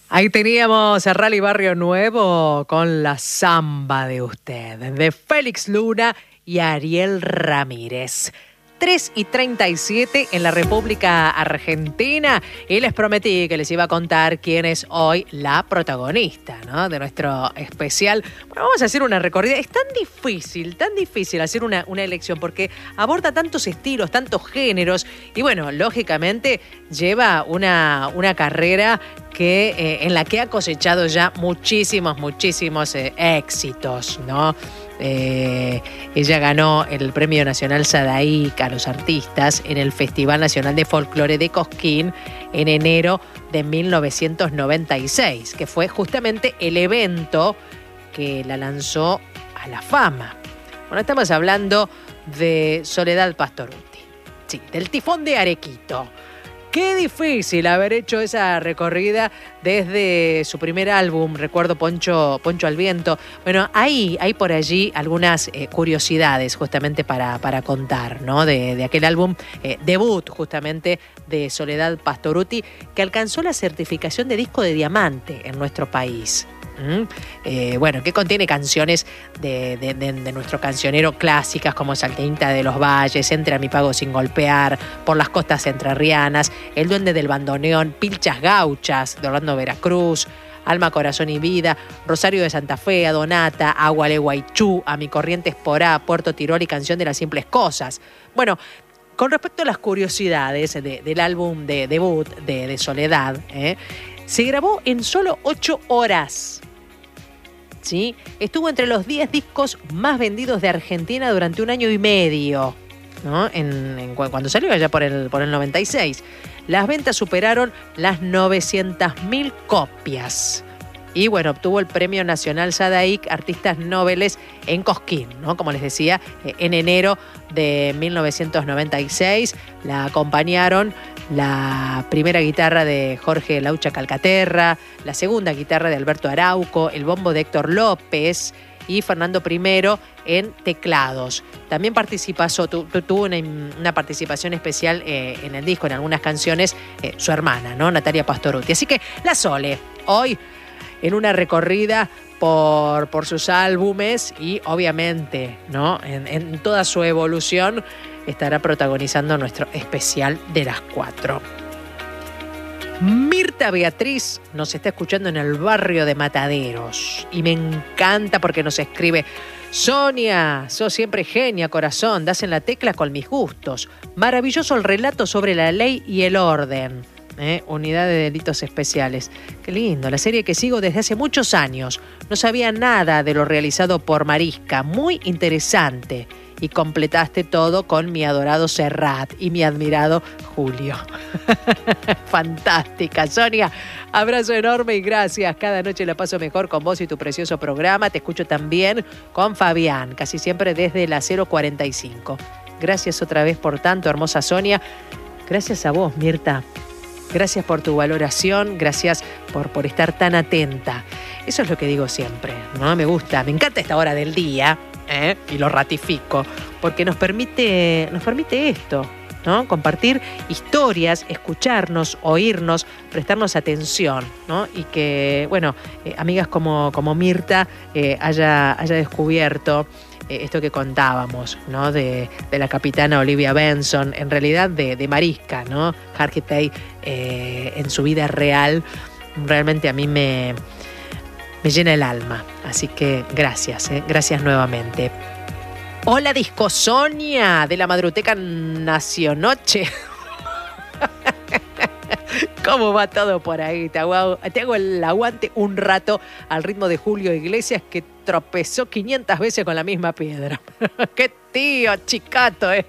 Ahí teníamos a Rally Barrio Nuevo con La Zamba de Usted, de Félix Luna y Ariel Ramírez. 3:37 en la República Argentina y les prometí que les iba a contar quién es hoy la protagonista, ¿no?, de nuestro especial. Bueno, vamos a hacer una recorrida. Es tan difícil hacer una elección porque aborda tantos estilos, tantos géneros y bueno, lógicamente lleva una carrera en la que ha cosechado ya muchísimos éxitos, ¿no? Ella ganó el Premio Nacional Sadaic a los artistas en el Festival Nacional de Folclore de Cosquín en enero de 1996, que fue justamente el evento que la lanzó a la fama. Bueno, estamos hablando de Soledad Pastorutti, sí, del Tifón de Arequito. Qué difícil haber hecho esa recorrida desde su primer álbum, recuerdo Poncho al Viento. Bueno, hay por allí algunas curiosidades justamente para contar, ¿no? De aquel álbum debut justamente de Soledad Pastorutti, que alcanzó la certificación de disco de diamante en nuestro país. Bueno, que contiene canciones de nuestro cancionero clásicas como Salteñita de los Valles, Entre a mi pago sin golpear, Por las costas entrerrianas, El duende del bandoneón, Pilchas gauchas de Orlando Veracruz, Alma, corazón y vida, Rosario de Santa Fe, Adonata, Agua le Guaychú, A mi corriente esporá, Puerto Tirol y Canción de las simples cosas. Bueno, con respecto a las curiosidades del álbum de debut de Soledad, se grabó en solo 8 horas. ¿Sí? Estuvo entre los 10 discos más vendidos de Argentina durante 1 año y medio, ¿no? Cuando salió allá por el 96. Las ventas superaron las 900.000 copias. Y bueno, obtuvo el Premio Nacional Sadaic Artistas Noveles en Cosquín, ¿no? Como les decía, en enero de 1996 la acompañaron la primera guitarra de Jorge Laucha Calcaterra, la segunda guitarra de Alberto Arauco, el bombo de Héctor López y Fernando I en teclados. También tuvo una participación especial en el disco, en algunas canciones, su hermana, ¿no?, Natalia Pastorutti. Así que la Sole, hoy en una recorrida por sus álbumes y obviamente, ¿no?, en toda su evolución, estará protagonizando nuestro especial de las 4. Mirta Beatriz nos está escuchando en el barrio de Mataderos y me encanta porque nos escribe: Sonia, sos siempre genia, corazón, das en la tecla con mis gustos. Maravilloso el relato sobre la ley y el orden. Unidad de Delitos Especiales. Qué lindo, la serie que sigo desde hace muchos años. No sabía nada de lo realizado por Mariska, muy interesante. Y completaste todo con mi adorado Serrat y mi admirado Julio. Fantástica, Sonia. Abrazo enorme y gracias. Cada noche la paso mejor con vos y tu precioso programa. Te escucho también con Fabián, casi siempre desde la 045. Gracias otra vez por tanto, hermosa Sonia. Gracias a vos, Mirta. Gracias por tu valoración, gracias por estar tan atenta. Eso es lo que digo siempre, ¿no? Me encanta esta hora del día, y lo ratifico, porque nos permite esto, ¿no? Compartir historias, escucharnos, oírnos, prestarnos atención, ¿no? Y que, bueno, amigas como Mirta haya descubierto esto que contábamos, ¿no?, de la capitana Olivia Benson, en realidad de Mariska, ¿no?, Hargitay, en su vida real, realmente a mí me llena el alma. Así que gracias nuevamente. Hola, Disco Sonia, de la Madruteca Nacionoche. ¿Cómo va todo por ahí? Te hago el aguante un rato al ritmo de Julio Iglesias, que tropezó 500 veces con la misma piedra. ¡Qué tío, chicato!